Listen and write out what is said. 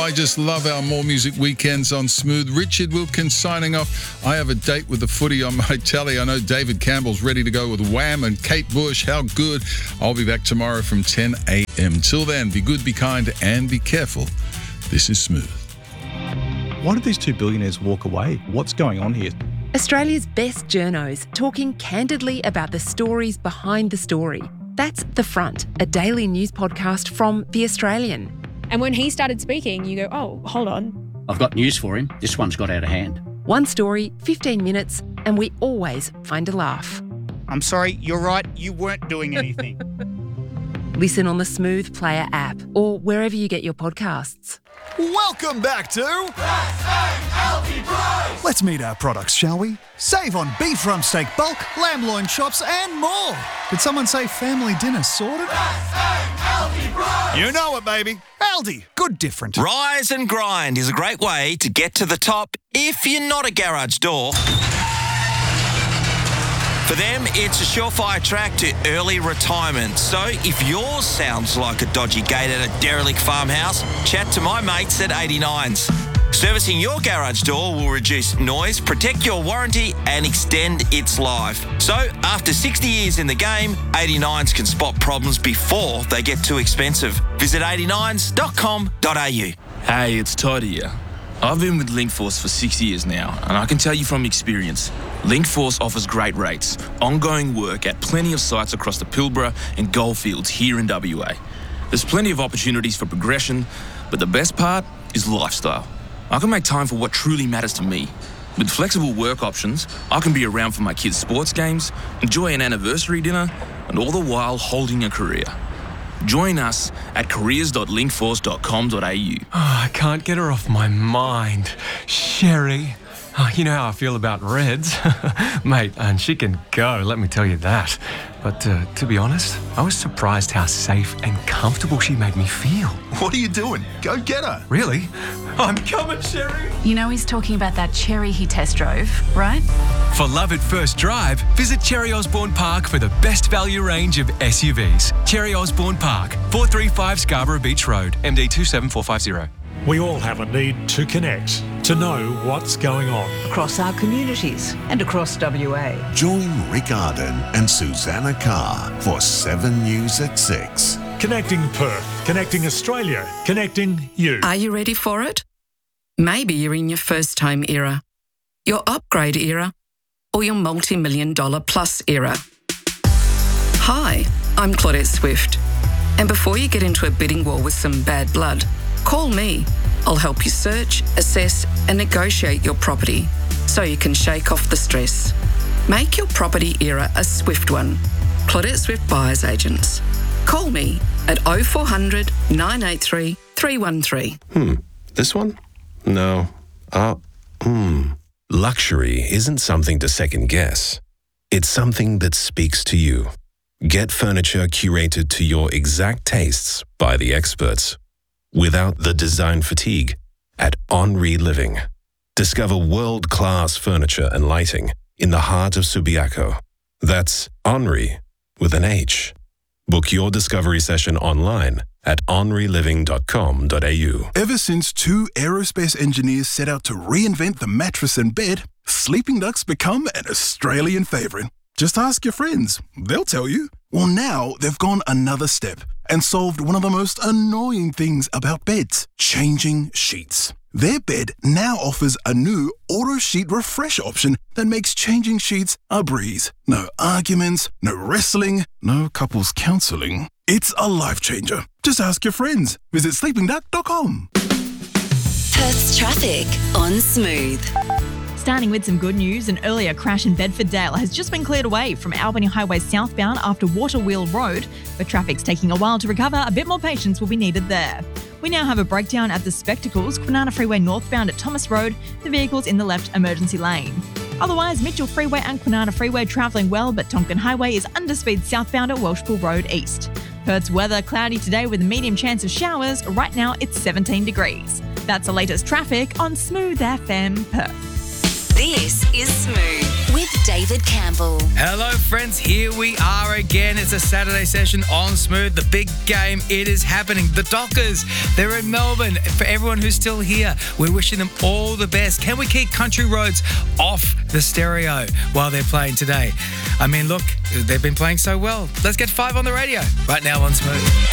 I just love our More Music weekends on Smooth. Richard Wilkins signing off. I have a date with the footy on my telly. I know David Campbell's ready to go with Wham and Kate Bush. How good. I'll be back tomorrow from 10 a.m. Till then, be good, be kind, and be careful. This is Smooth. Why did these two billionaires walk away? What's going on here? Australia's best journos talking candidly about the stories behind the story. That's The Front, a daily news podcast from The Australian. And when he started speaking, you go, oh, hold on. I've got news for him. This one's got out of hand. One story, 15 minutes, and we always find a laugh. I'm sorry, you're right, you weren't doing anything. Listen on the Smooth Player app or wherever you get your podcasts. Welcome back to S.A.L.D. Price! Let's meet our products, shall we? Save on beef rump steak bulk, lamb loin chops and more. Did someone say family dinner sorted? S.A.L.D. Price! You know it, baby. Aldi, good different. Rise and Grind is a great way to get to the top if you're not a garage door. For them, it's a surefire track to early retirement. So if yours sounds like a dodgy gate at a derelict farmhouse, chat to my mates at 89s. Servicing your garage door will reduce noise, protect your warranty and extend its life. So after 60 years in the game, 89s can spot problems before they get too expensive. Visit 89s.com.au. Hey, it's Todd here. I've been with Linkforce for 6 years now, and I can tell you from experience, Linkforce offers great rates, ongoing work at plenty of sites across the Pilbara and Goldfields here in WA. There's plenty of opportunities for progression, but the best part is lifestyle. I can make time for what truly matters to me. With flexible work options, I can be around for my kids' sports games, enjoy an anniversary dinner, and all the while holding a career. Join us at careers.linkforce.com.au. Oh, I can't get her off my mind. Sherry. Oh, you know how I feel about Reds. Mate, and she can go, let me tell you that. But to be honest, I was surprised how safe and comfortable she made me feel. What are you doing? Go get her. Really? I'm coming, Sherry. You know he's talking about that Cherry he test drove, right? For love at first drive, visit Cherry Osborne Park for the best value range of SUVs. Cherry Osborne Park, 435 Scarborough Beach Road, MD 27450. We all have a need to connect, to know what's going on. Across our communities and across WA. Join Rick Arden and Susanna Carr for 7 News at 6. Connecting Perth, connecting Australia, connecting you. Are you ready for it? Maybe you're in your first home era, your upgrade era, or your multi-million-dollar plus era. Hi, I'm Claudette Swift. And before you get into a bidding war with some bad blood, call me. I'll help you search, assess and negotiate your property so you can shake off the stress. Make your property era a swift one. Claudette Swift Buyers Agents. Call me at 0400 983 313. This one? No. Luxury isn't something to second guess. It's something that speaks to you. Get furniture curated to your exact tastes by the experts, without the design fatigue, at Henri Living. Discover world-class furniture and lighting in the heart of Subiaco. That's Henri with an H. Book your discovery session online at henriliving.com.au. Ever since 2 aerospace engineers set out to reinvent the mattress and bed, Sleeping Duck's become an Australian favourite. Just ask your friends. They'll tell you. Well, now they've gone another step and solved one of the most annoying things about beds, changing sheets. Their bed now offers a new auto sheet refresh option that makes changing sheets a breeze. No arguments, no wrestling, no couples counselling. It's a life changer. Just ask your friends. Visit sleepingduck.com. Perth's traffic on Smooth. Starting with some good news, an earlier crash in Bedford-Dale has just been cleared away from Albany Highway southbound after Waterwheel Road. But traffic's taking a while to recover. A bit more patience will be needed there. We now have a breakdown at the Spectacles, Kwinana Freeway northbound at Thomas Road. The vehicle's in the left emergency lane. Otherwise, Mitchell Freeway and Kwinana Freeway travelling well, but Tonkin Highway is under speed southbound at Welshpool Road east. Perth's weather cloudy today with a medium chance of showers. Right now it's 17 degrees. That's the latest traffic on Smooth FM Perth. This is Smooth with David Campbell. Hello, friends. Here we are again. It's a Saturday session on Smooth. The big game, it is happening. The Dockers, they're in Melbourne. For everyone who's still here, we're wishing them all the best. Can we keep Country Roads off the stereo while they're playing today? I mean, look, they've been playing so well. Let's get 5 on the radio right now on Smooth.